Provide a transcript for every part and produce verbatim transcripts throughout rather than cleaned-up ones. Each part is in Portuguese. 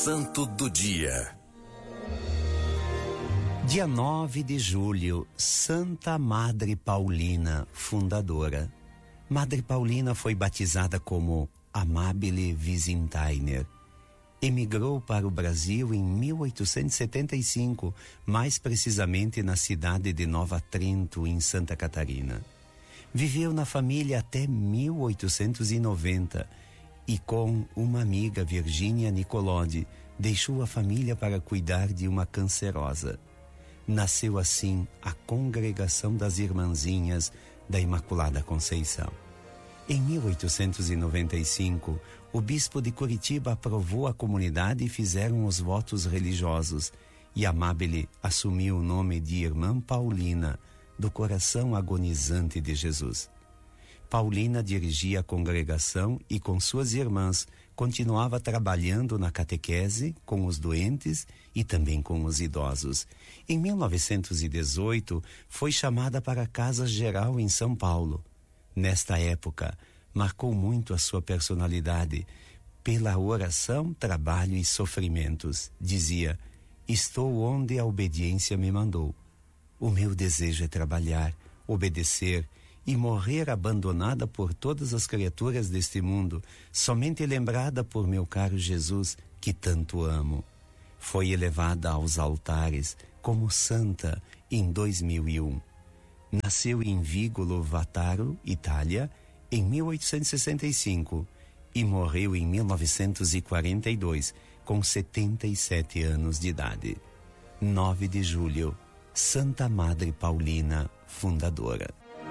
Santo do Dia. Dia nove de julho, Santa Madre Paulina, fundadora. Madre Paulina foi batizada como Amabile Visintainer. Emigrou para o Brasil em mil oitocentos e setenta e cinco, mais precisamente na cidade de Nova Trento, em Santa Catarina. Viveu na família até mil oitocentos e noventa e com uma amiga, Virgínia Nicolodi, deixou a família para cuidar de uma cancerosa. Nasceu assim a Congregação das Irmãzinhas da Imaculada Conceição. Em mil oitocentos e noventa e cinco, o bispo de Curitiba aprovou a comunidade e fizeram os votos religiosos, e Amabile assumiu o nome de Irmã Paulina, do coração agonizante de Jesus. Paulina dirigia a congregação e com suas irmãs continuava trabalhando na catequese com os doentes e também com os idosos. Em mil novecentos e dezoito, foi chamada para a Casa Geral em São Paulo. Nesta época, marcou muito a sua personalidade pela oração, trabalho e sofrimentos. Dizia: estou onde a obediência me mandou. O meu desejo é trabalhar, obedecer e morrer abandonada por todas as criaturas deste mundo, somente lembrada por meu caro Jesus, que tanto amo. Foi elevada aos altares como santa em dois mil e um. Nasceu em Vigolo Vataro, Itália, em mil oitocentos e sessenta e cinco e morreu em mil novecentos e quarenta e dois, com setenta e sete anos de idade. nove de julho, Santa Madre Paulina, fundadora.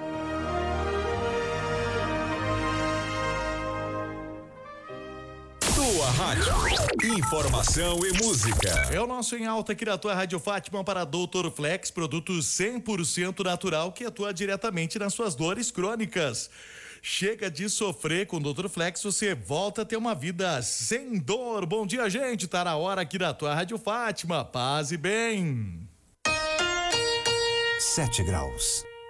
Tua rádio, informação e música. É o nosso Em Alta aqui da tua Rádio Fátima para doutor Flex, produto cem por cento natural que atua diretamente nas suas dores crônicas. Chega de sofrer com o doutor Flex, você volta a ter uma vida sem dor. Bom dia, gente, tá na hora aqui da tua Rádio Fátima, paz e bem. Sete graus.